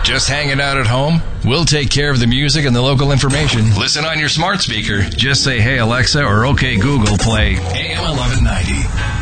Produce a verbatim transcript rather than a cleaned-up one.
Just hanging out at home? We'll take care of the music and the local information. Listen on your smart speaker. Just say, hey, Alexa, or okay, Google, play A M eleven ninety.